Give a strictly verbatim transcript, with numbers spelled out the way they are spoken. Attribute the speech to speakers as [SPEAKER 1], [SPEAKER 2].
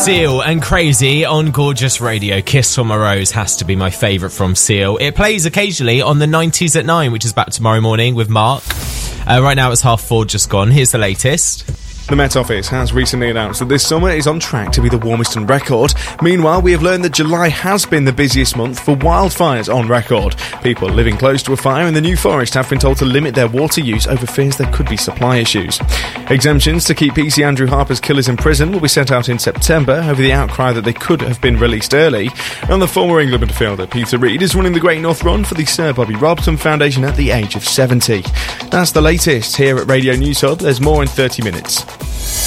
[SPEAKER 1] Seal and Crazy on Gorgeous Radio. Kiss from a Rose has to be my favourite from Seal. It plays occasionally on the nineties at nine, which is back tomorrow morning with Mark. Uh, right now it's half four just gone. Here's the latest.
[SPEAKER 2] The Met Office has recently announced that this summer is on track to be the warmest on record. Meanwhile, we have learned that July has been the busiest month for wildfires on record. People living close to a fire in the New Forest have been told to limit their water use over fears there could be supply issues. Exemptions to keep P C Andrew Harper's killers in prison will be sent out in September over the outcry that they could have been released early. And the former England midfielder Peter Reid is running the Great North Run for the Sir Bobby Robson Foundation at the age of seventy. That's the latest here at Radio News Hub. There's more in thirty minutes.